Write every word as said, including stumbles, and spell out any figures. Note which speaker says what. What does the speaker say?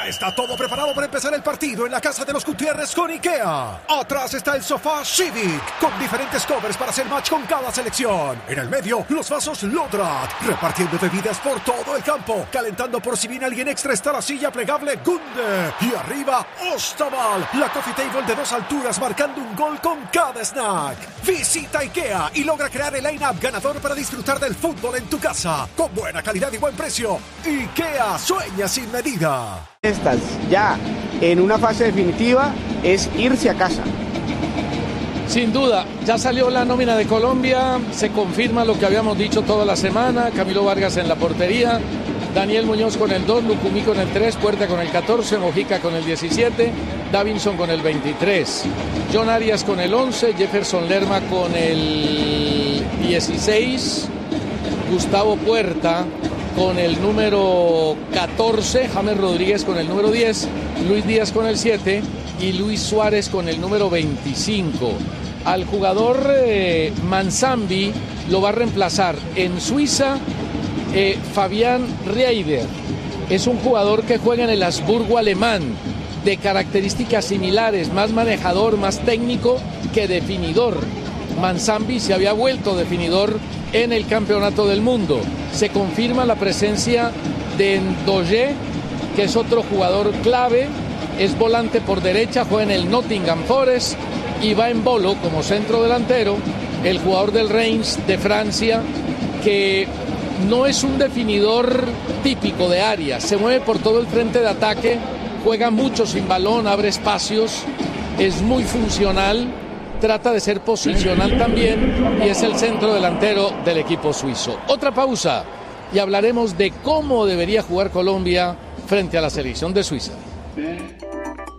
Speaker 1: Ya está todo preparado para empezar el partido en la casa de los Gutiérrez con IKEA. Atrás está el sofá Civic, con diferentes covers para hacer match con cada selección. En el medio, los vasos Lodrat, repartiendo bebidas por todo el campo. Calentando por si viene alguien extra está la silla plegable Gunde. Y arriba, Ostaval, la coffee table de dos alturas marcando un gol con cada snack. Visita IKEA y logra crear el line-up ganador para disfrutar del fútbol en tu casa. Con buena calidad y buen precio. IKEA, sueña sin medida.
Speaker 2: Estas ya en una fase definitiva es irse a casa.
Speaker 3: Sin duda, ya salió la nómina de Colombia, se confirma lo que habíamos dicho toda la semana. Camilo Vargas en la portería, Daniel Muñoz con el dos, Lucumí con el tres, Puerta con el catorce, Mojica con el diecisiete, Davinson con el veintitrés, John Arias con el once, Jefferson Lerma con el dieciséis, Gustavo Puerta con el número catorce, James Rodríguez con el número diez, Luis Díaz con el siete y Luis Suárez con el número veinticinco. Al jugador eh, Manzambi lo va a reemplazar en Suiza eh, Fabián Reider. Es un jugador que juega en el Habsburgo alemán, de características similares, más manejador, más técnico que definidor. Manzambi se había vuelto definidor en el Campeonato del Mundo. Se confirma la presencia de Ndoye, que es otro jugador clave, es volante por derecha, juega en el Nottingham Forest, y va en Bolo como centro delantero, el jugador del Reims de Francia, que no es un definidor típico de área, se mueve por todo el frente de ataque, juega mucho sin balón, abre espacios, es muy funcional, trata de ser posicional también y es el centro delantero del equipo suizo. Otra pausa y hablaremos de cómo debería jugar Colombia frente a la selección de Suiza.